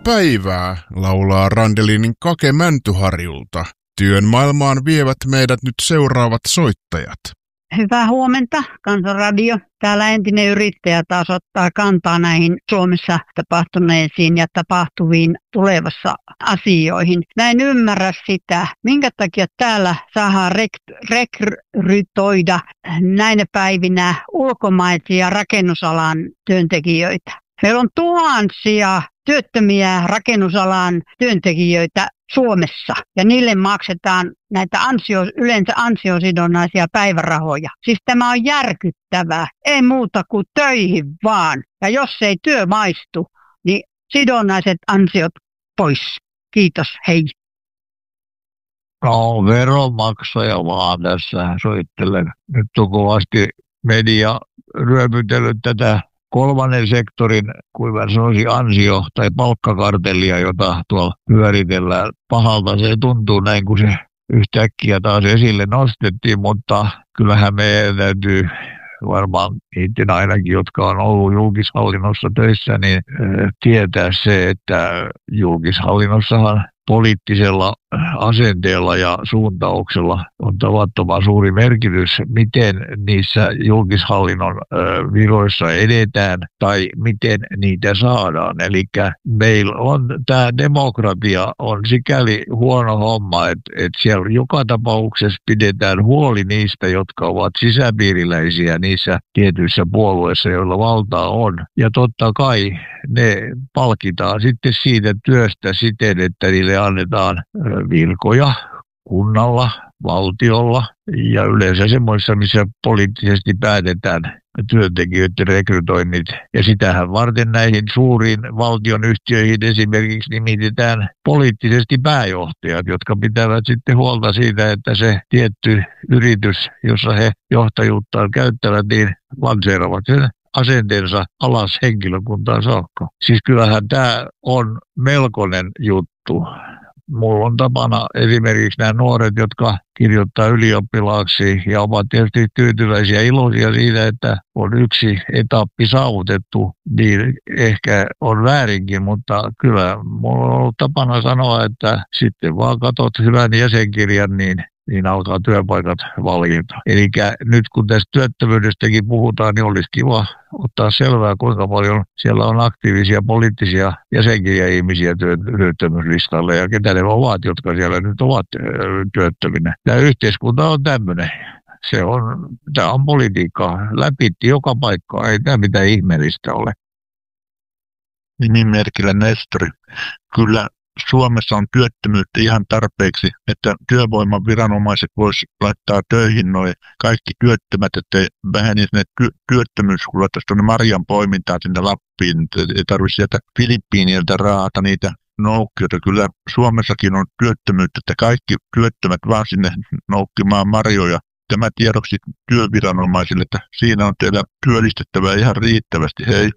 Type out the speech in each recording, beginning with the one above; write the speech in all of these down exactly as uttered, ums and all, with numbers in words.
päivää, laulaa Randelinin Kake Mäntyharjulta. Työn maailmaan vievät meidät nyt seuraavat soittajat. Hyvää huomenta, Kansanradio. Täällä entinen yrittäjä taas ottaa kantaa näihin Suomessa tapahtuneisiin ja tapahtuviin tulevassa asioihin. Mä en ymmärrä sitä, minkä takia täällä saadaan rek- rekrytoida näinä päivinä ulkomaisia rakennusalan työntekijöitä. Meillä on tuhansia työttömiä rakennusalan työntekijöitä Suomessa ja niille maksetaan näitä ansio, yleensä ansiosidonnaisia päivärahoja. Siis tämä on järkyttävää, ei muuta kuin töihin vaan. Ja jos ei työ maistu, niin sidonnaiset ansiot pois. Kiitos, hei. No, veronmaksaja vaan tässä soittelen. Nyt on kovasti media ryöpytellyt tätä kolmannen sektorin, kuin mä sanoisin, ansio- tai palkkakartellia, jota tuolla pyöritellään. Pahalta se tuntuu näin, kun se yhtäkkiä taas esille nostettiin, mutta kyllähän meidän täytyy varmaan itse ainakin, jotka on ollut julkishallinnossa töissä, niin tietää se, että julkishallinnossahan poliittisella asenteella ja suuntauksella on tavattoman suuri merkitys, miten niissä julkishallinnon viroissa edetään tai miten niitä saadaan. Eli meillä on tämä demokratia on sikäli huono homma, että, että siellä joka tapauksessa pidetään huoli niistä, jotka ovat sisäpiiriläisiä niissä tietyissä puolueissa, joilla valtaa on. Ja totta kai ne palkitaan sitten siitä työstä siten, että niille annetaan virkoja kunnalla, valtiolla ja yleensä semmoissa, missä poliittisesti päätetään työntekijöiden rekrytoinnit. Ja sitähän varten näihin suuriin valtionyhtiöihin esimerkiksi nimitetään poliittisesti pääjohtajat, jotka pitävät sitten huolta siitä, että se tietty yritys, jossa he johtajuuttaan käyttävät, niin lanseeravat sen asenteensa alas henkilökuntaan saakka. Siis kyllähän tämä on melkoinen juttu. Mulla on tapana esimerkiksi nämä nuoret, jotka kirjoittaa ylioppilaaksi ja ovat tietysti tyytyväisiä ja iloisia siitä, että on yksi etappi saavutettu, niin ehkä on väärinkin, mutta kyllä mulla on ollut tapana sanoa, että sitten vaan katot hyvän jäsenkirjan, niin niin alkaa työpaikat valjeta. Eli nyt kun tästä työttömyydestäkin puhutaan, niin olisi kiva ottaa selvää, kuinka paljon siellä on aktiivisia poliittisia jäsenkirja-ihmisiä työttömyyslistalle ja ketä ne ovat, jotka siellä nyt ovat työttöminä. Tämä yhteiskunta on tämmöinen. Se on, tämä on politiikkaa. Läpitti joka paikkaa. Ei tämä mitään ihmeellistä ole. Nimimerkillä Nestori. Kyllä Suomessa on työttömyyttä ihan tarpeeksi, että työvoimaviranomaiset voisivat laittaa töihin noin kaikki työttömät, että vähenisi ne ty- työttömyyskulut tuonne marjan poimintaan sinne Lappiin. Ei tarvitse sieltä Filippiiniltä raata niitä noukkioita. Kyllä Suomessakin on työttömyyttä, että kaikki työttömät vaan sinne noukkimaan marjoja. Tämä tiedoksi työviranomaisille, että siinä on teillä työllistettävää ihan riittävästi. Hei.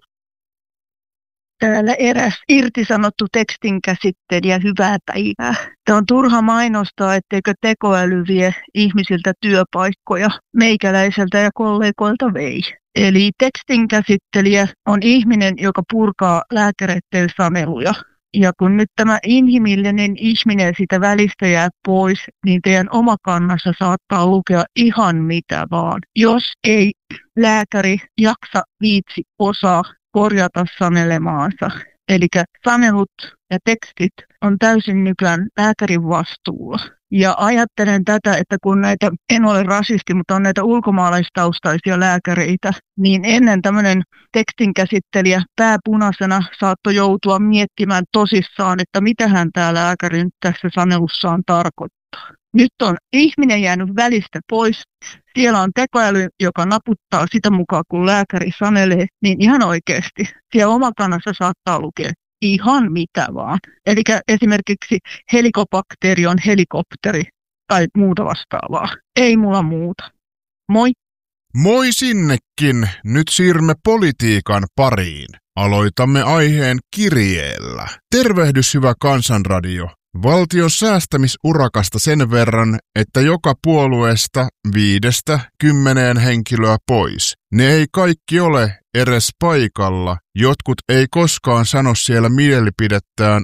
Täällä eräs irtisanottu tekstinkäsittelijä, hyvää päivää. Tämä on turha mainostaa, etteikö tekoäly vie ihmisiltä työpaikkoja. Meikäläiseltä ja kollegoilta vei. Eli tekstinkäsittelijä on ihminen, joka purkaa lääkäreiden saneluja. Ja kun nyt tämä inhimillinen ihminen sitä välistä jää pois, niin teidän omakannassa saattaa lukea ihan mitä vaan. Jos ei lääkäri jaksa, viitsi, osaa korjata sanelemaansa. Eli sanelut ja tekstit on täysin nykyään lääkärin vastuulla. Ja ajattelen tätä, että kun näitä, en ole rasisti, mutta on näitä ulkomaalaistaustaisia lääkäreitä, niin ennen tämmöinen tekstinkäsittelijä pääpunaisena saattoi joutua miettimään tosissaan, että mitähän tämä lääkäri nyt tässä sanelussaan tarkoittaa. Nyt on ihminen jäänyt välistä pois. Siellä on tekoäly, joka naputtaa sitä mukaan, kun lääkäri sanelee, niin ihan oikeasti. Siellä omakannassa saattaa lukea ihan mitä vaan. Eli esimerkiksi helikobakteeri on helikopteri tai muuta vastaavaa. Ei mulla muuta. Moi! Moi sinnekin! Nyt siirrymme politiikan pariin. Aloitamme aiheen kirjeellä. Tervehdys hyvä Kansanradio. Valtion säästämisurakasta sen verran, että joka puolueesta viidestä kymmeneen henkilöä pois. Ne ei kaikki ole edes paikalla. Jotkut ei koskaan sano siellä mielipidettään